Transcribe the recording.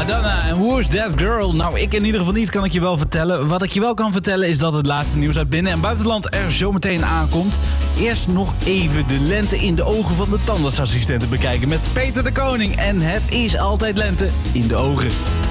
Madonna en Who's That Girl? Nou, ik in ieder geval niet, kan ik je wel vertellen. Wat ik je wel kan vertellen is dat het laatste nieuws uit binnen- en buitenland er zometeen aankomt. Eerst nog even de lente in de ogen van de tandartsassistenten bekijken met Peter de Koning. En het is altijd lente in de ogen.